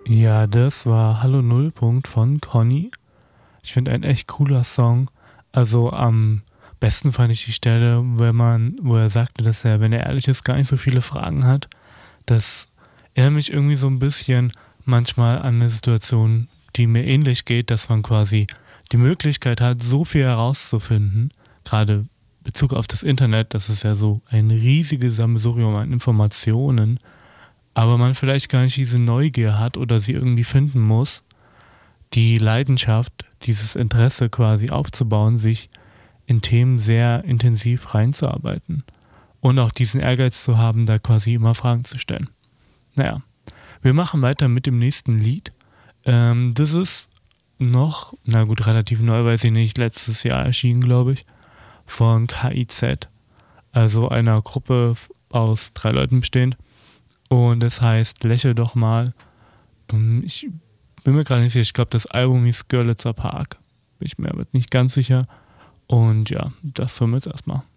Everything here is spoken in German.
Ja, das war Hallo Nullpunkt von Conny. Ich finde ein echt cooler Song. Also am besten fand ich die Stelle, wo er sagte, dass er, wenn er ehrlich ist, gar nicht so viele Fragen hat. Das erinnert mich irgendwie so ein bisschen manchmal an eine Situation, die mir ähnlich geht, dass man quasi die Möglichkeit hat, so viel herauszufinden. Gerade in Bezug auf das Internet, das ist ja so ein riesiges Sammelsurium an Informationen, aber man vielleicht gar nicht diese Neugier hat oder sie irgendwie finden muss, die Leidenschaft, dieses Interesse quasi aufzubauen, sich in Themen sehr intensiv reinzuarbeiten und auch diesen Ehrgeiz zu haben, da quasi immer Fragen zu stellen. Naja, wir machen weiter mit dem nächsten Lied. Das ist noch, na gut, relativ neu, weiß ich nicht, letztes Jahr erschienen, glaube ich, von KIZ, also einer Gruppe aus 3 Leuten bestehend. Und es heißt Lächel doch mal. Ich bin mir gerade nicht sicher, ich glaube, das Album hieß Görlitzer Park. Bin ich mir aber nicht ganz sicher. Und ja, das für jetzt erstmal.